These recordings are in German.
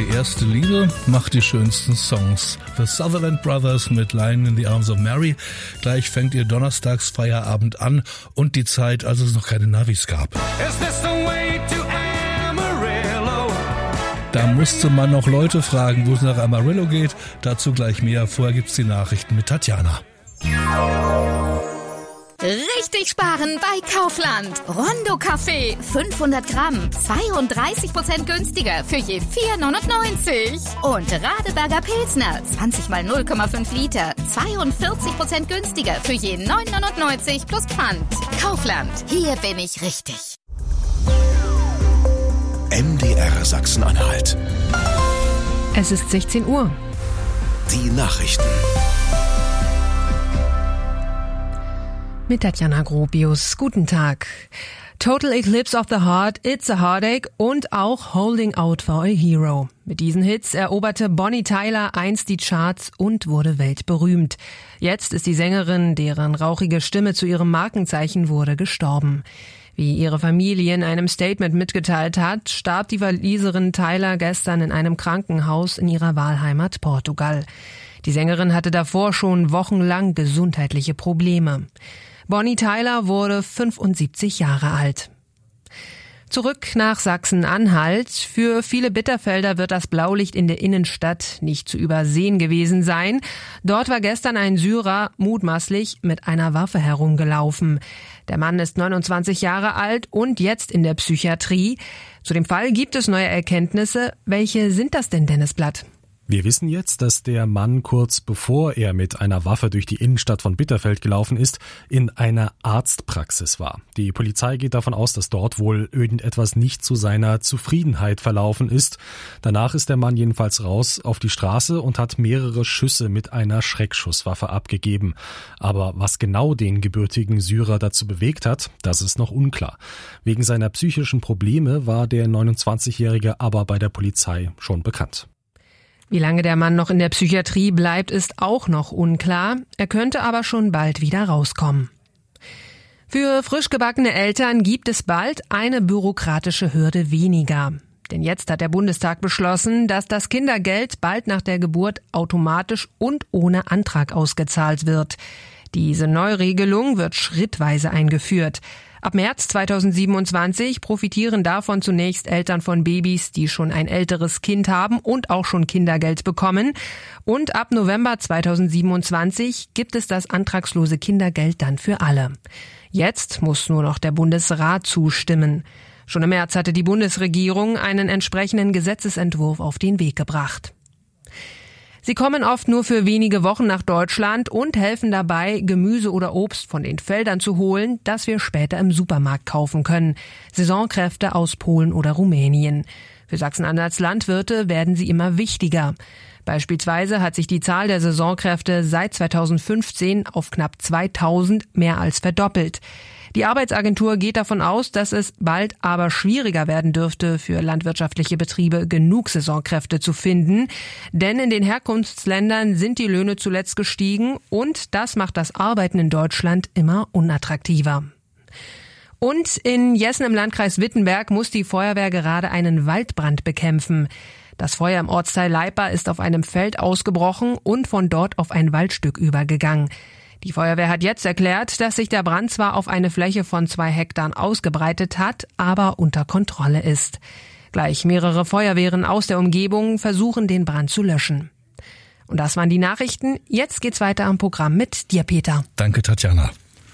Die erste Liebe macht die schönsten Songs. The Sutherland Brothers mit Lying in the Arms of Mary. Gleich fängt ihr Donnerstagsfeierabend an und die Zeit, als es noch keine Navis gab. Da musste man noch Leute fragen, wo es nach Amarillo geht. Dazu gleich mehr. Vorher gibt's die Nachrichten mit Tatjana. Richtig sparen bei Kaufland. Rondo Kaffee 500 Gramm, 32% günstiger für je 4,99. Und Radeberger Pilsner 20 mal 0,5 Liter, 42% günstiger für je 9,99 plus Pfand. Kaufland, hier bin ich richtig. MDR Sachsen-Anhalt. Es ist 16 Uhr. Die Nachrichten. Mit Tatjana Gropius. Guten Tag. Total Eclipse of the Heart, It's a Heartache und auch Holding Out for a Hero. Mit diesen Hits eroberte Bonnie Tyler einst die Charts und wurde weltberühmt. Jetzt ist die Sängerin, deren rauchige Stimme zu ihrem Markenzeichen wurde, gestorben. Wie ihre Familie in einem Statement mitgeteilt hat, starb die Waliserin Tyler gestern in einem Krankenhaus in ihrer Wahlheimat Portugal. Die Sängerin hatte davor schon wochenlang gesundheitliche Probleme. Bonnie Tyler wurde 75 Jahre alt. Zurück nach Sachsen-Anhalt. Für viele Bitterfelder wird das Blaulicht in der Innenstadt nicht zu übersehen gewesen sein. Dort war gestern ein Syrer mutmaßlich mit einer Waffe herumgelaufen. Der Mann ist 29 Jahre alt und jetzt in der Psychiatrie. Zu dem Fall gibt es neue Erkenntnisse. Welche sind das denn, Dennis Blatt? Wir wissen jetzt, dass der Mann kurz bevor er mit einer Waffe durch die Innenstadt von Bitterfeld gelaufen ist, in einer Arztpraxis war. Die Polizei geht davon aus, dass dort wohl irgendetwas nicht zu seiner Zufriedenheit verlaufen ist. Danach ist der Mann jedenfalls raus auf die Straße und hat mehrere Schüsse mit einer Schreckschusswaffe abgegeben. Aber was genau den gebürtigen Syrer dazu bewegt hat, das ist noch unklar. Wegen seiner psychischen Probleme war der 29-Jährige aber bei der Polizei schon bekannt. Wie lange der Mann noch in der Psychiatrie bleibt, ist auch noch unklar. Er könnte aber schon bald wieder rauskommen. Für frisch gebackene Eltern gibt es bald eine bürokratische Hürde weniger. Denn jetzt hat der Bundestag beschlossen, dass das Kindergeld bald nach der Geburt automatisch und ohne Antrag ausgezahlt wird. Diese Neuregelung wird schrittweise eingeführt. Ab März 2027 profitieren davon zunächst Eltern von Babys, die schon ein älteres Kind haben und auch schon Kindergeld bekommen. Und ab November 2027 gibt es das antragslose Kindergeld dann für alle. Jetzt muss nur noch der Bundesrat zustimmen. Schon im März hatte die Bundesregierung einen entsprechenden Gesetzesentwurf auf den Weg gebracht. Sie kommen oft nur für wenige Wochen nach Deutschland und helfen dabei, Gemüse oder Obst von den Feldern zu holen, das wir später im Supermarkt kaufen können. Saisonkräfte aus Polen oder Rumänien. Für Sachsen-Anhalts Landwirte werden sie immer wichtiger. Beispielsweise hat sich die Zahl der Saisonkräfte seit 2015 auf knapp 2000 mehr als verdoppelt. Die Arbeitsagentur geht davon aus, dass es bald aber schwieriger werden dürfte, für landwirtschaftliche Betriebe genug Saisonkräfte zu finden. Denn in den Herkunftsländern sind die Löhne zuletzt gestiegen und das macht das Arbeiten in Deutschland immer unattraktiver. Und in Jessen im Landkreis Wittenberg muss die Feuerwehr gerade einen Waldbrand bekämpfen. Das Feuer im Ortsteil Leipa ist auf einem Feld ausgebrochen und von dort auf ein Waldstück übergegangen. Die Feuerwehr hat jetzt erklärt, dass sich der Brand zwar auf eine Fläche von 2 Hektar ausgebreitet hat, aber unter Kontrolle ist. Gleich mehrere Feuerwehren aus der Umgebung versuchen, den Brand zu löschen. Und das waren die Nachrichten. Jetzt geht's weiter am Programm mit dir, Peter. Danke, Tatjana.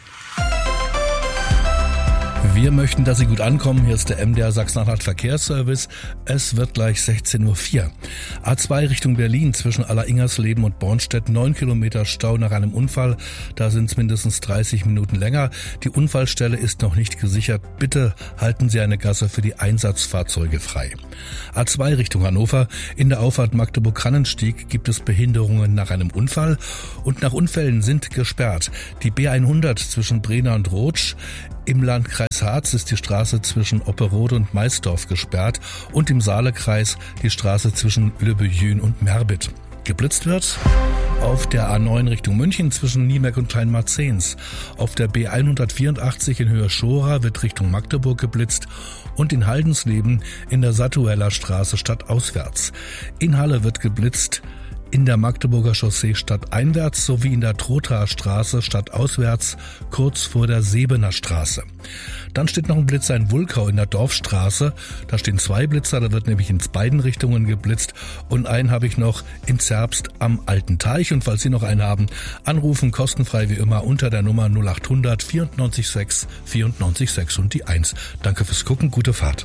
Wir möchten, dass Sie gut ankommen. Hier ist der MDR Sachsen-Anhalt Verkehrsservice. Es wird gleich 16.04 Uhr. A2 Richtung Berlin zwischen Aller-Ingersleben und Bornstedt. 9 Kilometer Stau nach einem Unfall. Da sind es mindestens 30 Minuten länger. Die Unfallstelle ist noch nicht gesichert. Bitte halten Sie eine Gasse für die Einsatzfahrzeuge frei. A2 Richtung Hannover. In der Auffahrt Magdeburg-Kannenstieg gibt es Behinderungen nach einem Unfall. Und nach Unfällen sind gesperrt die B100 zwischen Brena und Rotsch. Im Landkreis Harz ist die Straße zwischen Opperode und Maisdorf gesperrt und im Saalekreis die Straße zwischen Lübbejün und Merbit. Geblitzt wird auf der A9 Richtung München zwischen Niemerk und Kleinmarzens. Auf der B184 in Höhe Schora wird Richtung Magdeburg geblitzt und in Haldensleben in der Satueller Straße stadtauswärts. In Halle wird geblitzt in der Magdeburger Chaussee stadteinwärts sowie in der Trothaer Straße stadtauswärts kurz vor der Sebener Straße. Dann steht noch ein Blitzer in Wulkau in der Dorfstraße. Da stehen 2 Blitzer, da wird nämlich in beiden Richtungen geblitzt. Und einen habe ich noch in Zerbst am Alten Teich. Und falls Sie noch einen haben, anrufen, kostenfrei wie immer unter der Nummer 0800 94 6 94 6 und die 1. Danke fürs Gucken, gute Fahrt.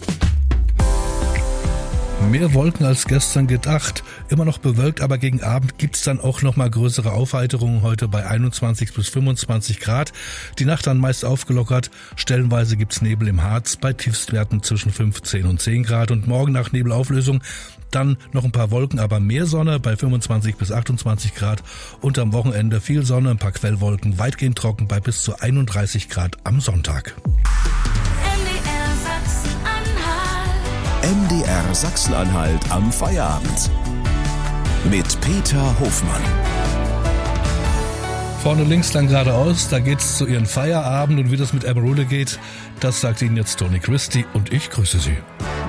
Mehr Wolken als gestern gedacht. Immer noch bewölkt, aber gegen Abend gibt's dann auch noch mal größere Aufheiterungen. Heute bei 21 bis 25 Grad. Die Nacht dann meist aufgelockert. Stellenweise gibt's Nebel im Harz bei Tiefstwerten zwischen 15 und 10 Grad. Und morgen nach Nebelauflösung dann noch ein paar Wolken, aber mehr Sonne bei 25 bis 28 Grad. Und am Wochenende viel Sonne, ein paar Quellwolken, weitgehend trocken bei bis zu 31 Grad am Sonntag. MDR Sachsen-Anhalt am Feierabend. Mit Peter Hofmann. Vorne links dann geradeaus, da geht's zu Ihren Feierabend und wie das mit Amarula geht, das sagt Ihnen jetzt Tony Christie und ich grüße Sie.